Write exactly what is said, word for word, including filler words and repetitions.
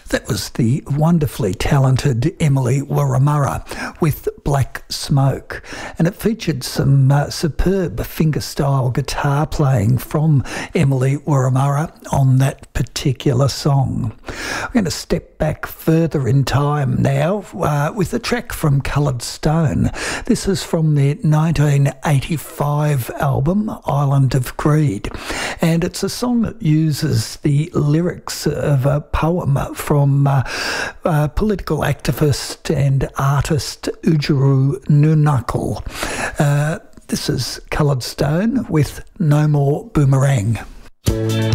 That was the wonderfully talented Emily Wurramurra with Black Smoke, and it featured some uh, superb fingerstyle guitar playing from Emily Wurramurra on that particular song. We're going to step back further in time now uh, with a track from Coloured Stone. This is from their nineteen eighty-five album Island of Greed, and it's a song that uses the lyrics of a poem from uh, uh, political activist and artist Ujuru Nunakal. Uh, this is Coloured Stone with No More Boomerang.